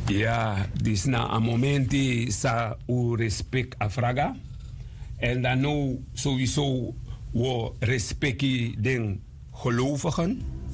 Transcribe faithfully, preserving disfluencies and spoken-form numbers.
Ja, dus na een moment sa u respect afraga. En dan nu sowieso we respecten den gelovigen.